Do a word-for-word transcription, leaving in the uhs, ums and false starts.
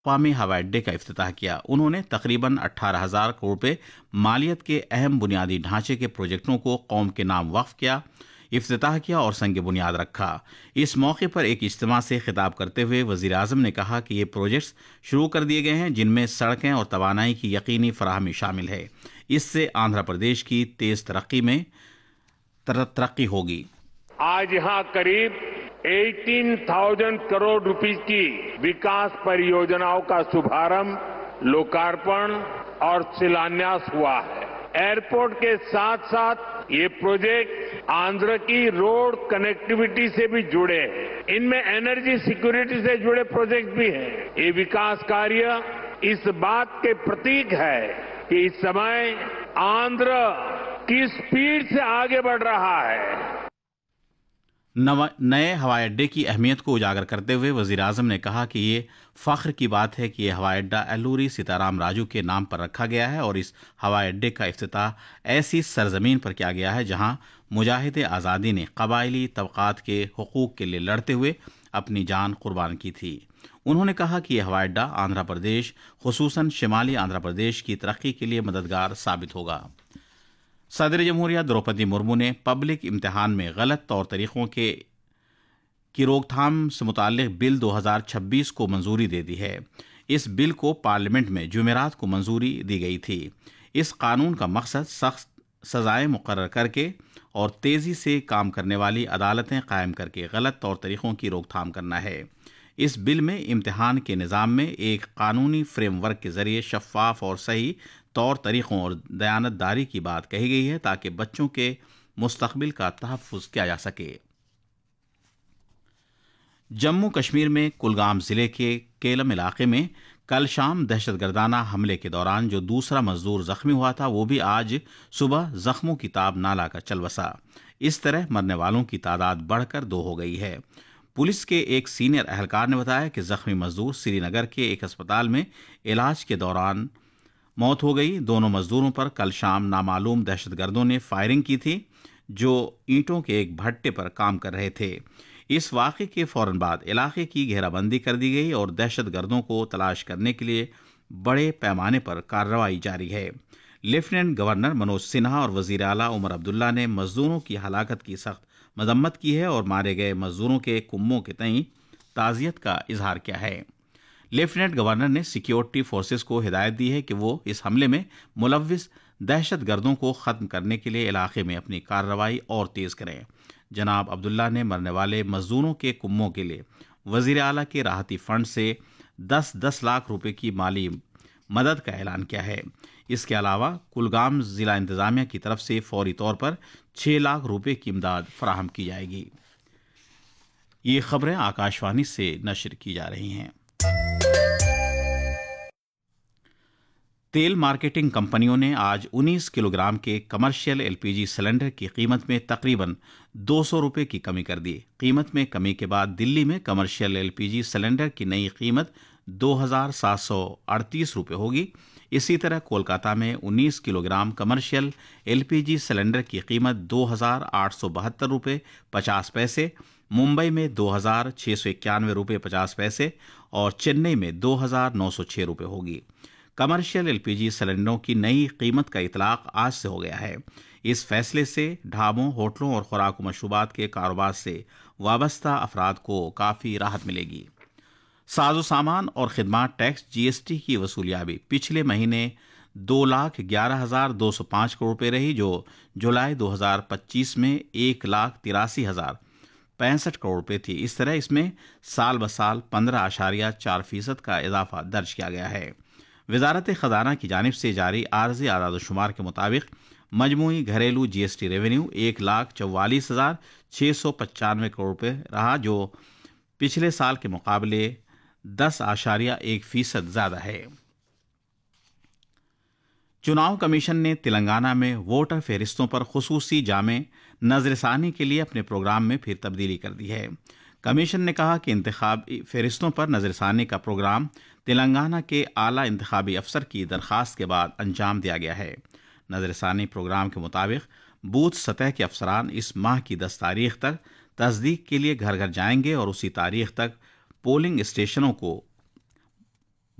قومی ہوائی اڈے کا افتتاح کیا۔ انہوں نے تقریباً اٹھارہ ہزار کروڑ روپے مالیت کے اہم بنیادی ڈھانچے کے پروجیکٹوں کو قوم کے نام وقف کیا افتتاح کیا اور سنگ بنیاد رکھا۔ اس موقع پر ایک اجتماع سے خطاب کرتے ہوئے وزیر اعظم نے کہا کہ یہ پروجیکٹس شروع کر دیے گئے ہیں جن میں سڑکیں اور توانائی کی یقینی فراہمی شامل ہے۔ اس سے آندھرا پردیش کی تیز ترقی میں ترقی ہوگی۔ آج یہاں قریب اٹھارہ ہزار کروڑ روپے کی وکاس پریوجناؤں کا شبھارمبھ، لوکارپن اور شلانیاس ہوا ہے۔ ایئرپورٹ کے ساتھ ساتھ یہ پروجیکٹ آندھرا کی روڈ کنیکٹیویٹی سے بھی جڑے ہیں۔ ان میں انرجی سیکورٹی سے جڑے پروجیکٹ بھی ہیں۔ یہ وکاس کاریہ اس بات کے پرتیک ہے کہ اس سمے آندھرا کس سپیڈ سے آگے بڑھ رہا ہے۔ نئے ہوائی اڈے کی اہمیت کو اجاگر کرتے ہوئے وزیر اعظم نے کہا کہ یہ فخر کی بات ہے کہ یہ ہوائی اڈہ ایلوری سیتارام راجو کے نام پر رکھا گیا ہے اور اس ہوائی اڈے کا افتتاح ایسی سرزمین پر کیا گیا ہے جہاں مجاہد آزادی نے قبائلی طبقات کے حقوق کے لیے لڑتے ہوئے اپنی جان قربان کی تھی۔ انہوں نے کہا کہ یہ ہوائی اڈہ آندھرا پردیش خصوصاً شمالی آندھرا پردیش کی ترقی کے لیے مددگار ثابت ہوگا۔ صدر جمہوریہ دروپدی مرمو نے پبلک امتحان میں غلط طور طریقوں کے کی روک تھام سے متعلق بل دو ہزار چھبیس کو منظوری دے دی ہے۔ اس بل کو پارلیمنٹ میں جمعرات کو منظوری دی گئی تھی۔ اس قانون کا مقصد سخت سزائیں مقرر کر کے اور تیزی سے کام کرنے والی عدالتیں قائم کر کے غلط طور طریقوں کی روک تھام کرنا ہے۔ اس بل میں امتحان کے نظام میں ایک قانونی فریم ورک کے ذریعے شفاف اور صحیح طور طریقوں اور دیانت داری کی بات کہی گئی ہے تاکہ بچوں کے مستقبل کا تحفظ کیا جا سکے۔ جموں کشمیر میں کلگام ضلع کے کیلم علاقے میں کل شام دہشت گردانہ حملے کے دوران جو دوسرا مزدور زخمی ہوا تھا وہ بھی آج صبح زخموں کی تاب نہ لا کر چل بسا۔ اس طرح مرنے والوں کی تعداد بڑھ کر دو ہو گئی ہے۔ پولیس کے ایک سینئر اہلکار نے بتایا کہ زخمی مزدور سری نگر کے ایک اسپتال میں علاج کے دوران موت ہو گئی۔ دونوں مزدوروں پر کل شام نامعلوم دہشت گردوں نے فائرنگ کی تھی جو اینٹوں کے ایک بھٹے پر کام کر رہے تھے۔ اس واقعے کے فوراً بعد علاقے کی گھیرا بندی کر دی گئی اور دہشت گردوں کو تلاش کرنے کے لیے بڑے پیمانے پر کارروائی جاری ہے۔ لیفٹیننٹ گورنر منوج سنہا اور وزیر اعلیٰ عمر عبداللہ نے مزدوروں کی ہلاکت کی سخت مذمت کی ہے اور مارے گئے مزدوروں کے کنبوں کے تئیں تعزیت کا اظہار کیا ہے۔ لیفٹیننٹ گورنر نے سیکیورٹی فورسز کو ہدایت دی ہے کہ وہ اس حملے میں ملوث دہشت گردوں کو ختم کرنے کے لیے علاقے میں اپنی کارروائی اور تیز کریں۔ جناب عبداللہ نے مرنے والے مزدوروں کے کنبوں کے لیے وزیر اعلیٰ کے راحتی فنڈ سے دس دس لاکھ روپے کی مالی مدد کا اعلان کیا ہے۔ اس کے علاوہ کلگام ضلع انتظامیہ کی طرف سے فوری طور پر چھ لاکھ روپے کی امداد فراہم کی جائے گی۔ یہ خبریں آکاشوانی سے نشر کی جا رہی ہیں۔ تیل مارکیٹنگ کمپنیوں نے آج انیس کلو گرام کے commercial L P G cylinder کی قیمت میں تقریباً دو سو روپے کی کمی کر دی۔ قیمت میں کمی کے بعد دلی میں commercial L P G cylinder کی نئی قیمت دو ہزار سات سو اڑتیس روپے ہوگی۔ اسی طرح کولکاتہ میں انیس kilo gram commercial L P G cylinder کی قیمت دو ہزار آٹھ سو بہتر روپے پچاس پیسے، ممبئی میں دو ہزار چھ سو اکیانوے روپے پچاس پیسے اور چنئی میں دو ہزار نو سو چھ روپے ہوگی۔ کمرشل ایل پی جی سلنڈروں کی نئی قیمت کا اطلاق آج سے ہو گیا ہے۔ اس فیصلے سے ڈھابوں، ہوٹلوں اور خوراک و مشروبات کے کاروبار سے وابستہ افراد کو کافی راحت ملے گی۔ ساز و سامان اور خدمات ٹیکس جی ایس ٹی کی وصولیابی پچھلے مہینے دو لاکھ گیارہ ہزار دو سو پانچ کروڑ روپے رہی جو جولائی دو ہزار پچیس میں ایک لاکھ تراسی ہزار پینسٹھ کروڑ روپے تھی۔ اس طرح اس میں سال بہ سال پندرہ اشاریہ چار فیصد کا اضافہ درج کیا گیا ہے۔ وزارت خزانہ کی جانب سے جاری عارضی اعداد و شمار کے مطابق مجموعی گھریلو جی ایس ٹی ریونیو ایک لاکھ چوالیس ہزار چھ سو پچانوے کروڑ روپے رہا جو پچھلے سال کے مقابلے دس اشاریہ ایک فیصد زیادہ ہے۔ چناؤ کمیشن نے تلنگانہ میں ووٹر فہرستوں پر خصوصی جامع نظر ثانی کے لیے اپنے پروگرام میں پھر تبدیلی کر دی ہے۔ کمیشن نے کہا کہ انتخابی فہرستوں پر نظر ثانی کا پروگرام تلنگانہ کے اعلیٰ انتخابی افسر کی درخواست کے بعد انجام دیا گیا ہے۔ نظر ثانی پروگرام کے مطابق بوتھ سطح کے افسران اس ماہ کی دس تاریخ تک تصدیق کے لیے گھر گھر جائیں گے اور اسی تاریخ تک پولنگ اسٹیشنوں کو